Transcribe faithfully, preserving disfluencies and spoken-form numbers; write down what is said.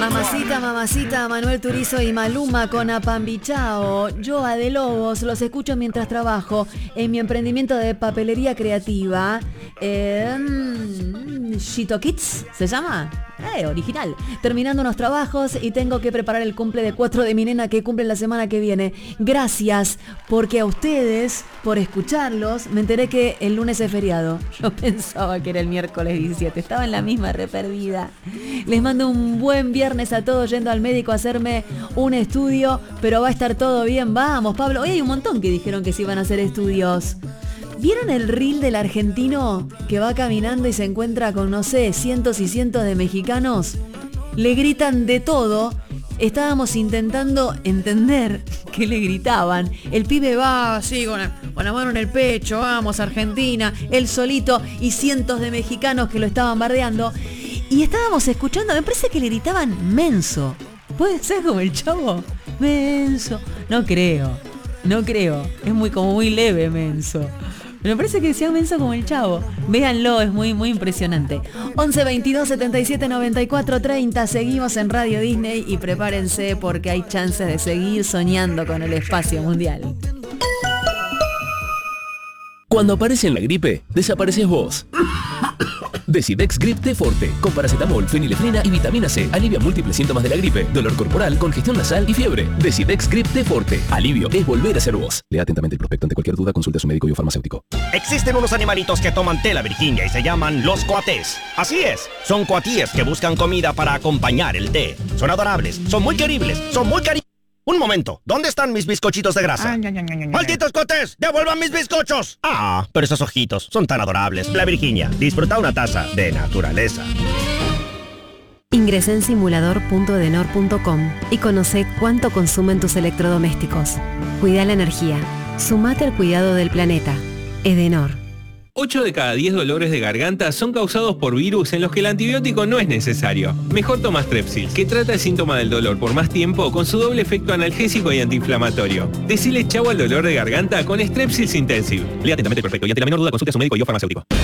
Mamacita, mamacita, Manuel Turizo y Maluma con Apambichao. Yo, a De Lobos, los escucho mientras trabajo en mi emprendimiento de papelería creativa. Eh, Shito Kids, ¿se llama? Eh, original. Terminando unos trabajos y tengo que preparar el cumple de cuatro de mi nena que cumple la semana que viene. Gracias, porque a ustedes, por escucharlos, me enteré que el lunes es feriado. Yo pensaba que era el miércoles diecisiete. Estaba en la misma re perdida. Les mando un buen viernes a todos yendo al médico a hacerme un estudio, pero va a estar todo bien. Vamos, Pablo. Hoy hay un montón que dijeron que se iban a hacer estudios. ¿Vieron el reel del argentino que va caminando y se encuentra con, no sé, cientos y cientos de mexicanos? Le gritan de todo. Estábamos intentando entender qué le gritaban. El pibe va así con la, con la mano en el pecho, vamos Argentina, él solito y cientos de mexicanos que lo estaban bardeando. Y estábamos escuchando, me parece que le gritaban menso. ¿Puede ser como el Chavo? Menso. No creo, no creo. Es muy como muy leve menso. Me parece que decía menso como el Chavo. Véanlo, es muy, muy impresionante. once veintidós setenta y siete noventa y cuatro treinta. Seguimos en Radio Disney y prepárense porque hay chances de seguir soñando con el espacio mundial. Cuando aparece en la gripe, desapareces vos. Decidex Grip T Forte, con paracetamol, fenilefrina y vitamina C. Alivia múltiples síntomas de la gripe, dolor corporal, congestión nasal y fiebre. Decidex Grip T Forte. Alivio es volver a ser vos. Lea atentamente el prospecto. Ante cualquier duda, consulte a su médico y o farmacéutico. Existen unos animalitos que toman té la Virginia y se llaman los coatés. Así es, son coatíes que buscan comida para acompañar el té. Son adorables, son muy queribles, son muy cari... Un momento, ¿dónde están mis bizcochitos de grasa? Ay, ay, ay, ay, ¡malditos cotés! ¡Devuelvan mis bizcochos! Ah, pero esos ojitos son tan adorables. La Virginia, disfruta una taza de naturaleza. Ingresa en simulador punto edenor punto com y conoce cuánto consumen tus electrodomésticos. Cuida la energía. Sumate al cuidado del planeta. Edenor. ocho de cada diez dolores de garganta son causados por virus en los que el antibiótico no es necesario. Mejor toma Strepsil, que trata el síntoma del dolor por más tiempo con su doble efecto analgésico y antiinflamatorio. Decile chau al dolor de garganta con Strepsils Intensive. Lea atentamente el prospecto y ante la menor duda consulte a su médico y o farmacéutico.